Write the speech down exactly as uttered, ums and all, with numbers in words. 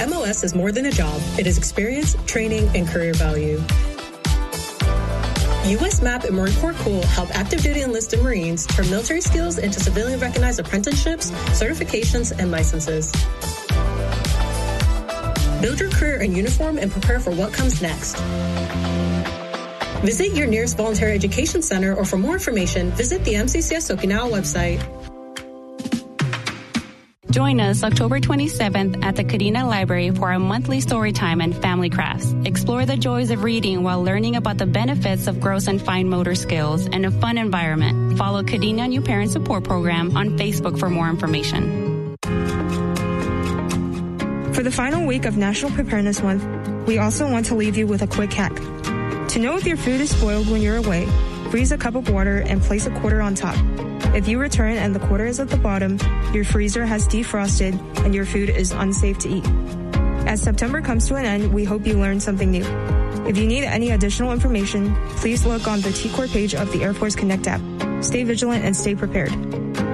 M O S is more than a job. It is experience, training, and career value. U S M A P and Marine Corps Cool help active duty enlisted Marines turn military skills into civilian recognized apprenticeships, certifications, and licenses. Build your career in uniform and prepare for what comes next. Visit your nearest voluntary education center, or for more information, visit the M C C S Okinawa website. Join us October twenty-seventh at the Kadena Library for our monthly story time and family crafts. Explore the joys of reading while learning about the benefits of gross and fine motor skills in a fun environment. Follow Kadena New Parent Support Program on Facebook for more information. For the final week of National Preparedness Month, we also want to leave you with a quick hack. To know if your food is spoiled when you're away, freeze a cup of water and place a quarter on top. If you return and the quarter is at the bottom, your freezer has defrosted and your food is unsafe to eat. As September comes to an end, we hope you learned something new. If you need any additional information, please look on the T Corps page of the Air Force Connect app. Stay vigilant and stay prepared.